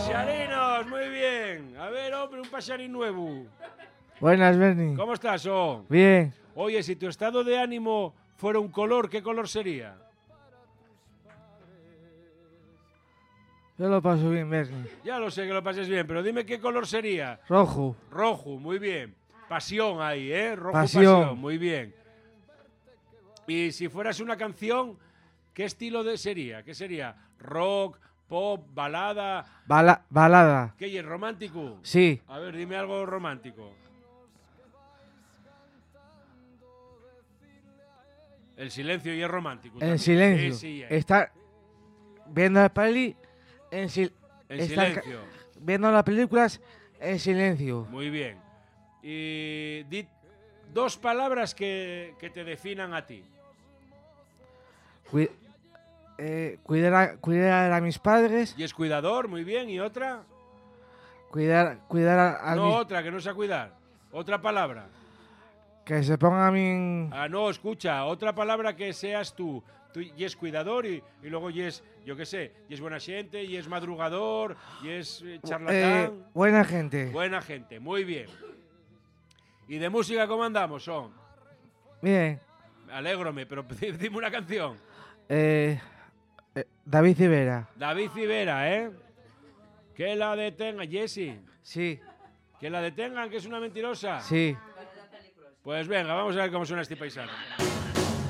Paxarinos, muy bien. A ver, hombre, un paxarín nuevo. Buenas, Bernie. ¿Cómo estás, oh? Bien. Oye, si tu estado de ánimo fuera un color, ¿qué color sería? Yo lo paso bien, Bernie. Ya lo sé que lo pases bien, pero dime qué color sería. Rojo. Rojo, muy bien. Pasión ahí, ¿eh? Rojo, Pasión. muy bien. Y si fueras una canción, ¿qué estilo sería? ¿Qué sería? ¿Rock, pop, balada? Balada. ¿Qué es romántico? Sí. A ver, dime algo romántico. El silencio y es romántico. En también. silencio. Sí, Estar viendo la peli en silencio. Viendo las películas en silencio. Muy bien. Y di 2 palabras que te definan a ti. Cuidar a mis padres. Y es cuidador, muy bien. ¿Y otra? Cuidar a No, mis... otra, que no sea cuidar. Otra palabra. Que se ponga a mí... Ah, no, escucha, otra palabra que seas tú. Tú y es cuidador y luego y es, yo qué sé, y es buena gente, y es madrugador, y es charlatán. Buena gente. Buena gente, muy bien. ¿Y de música cómo andamos, son? Bien. Alégrome, pero dime una canción. David Civera. David Civera, ¿eh? Que la detengan, Jessy. Sí. Que la detengan, que es una mentirosa. Sí. Pues venga, vamos a ver cómo suena este paisano.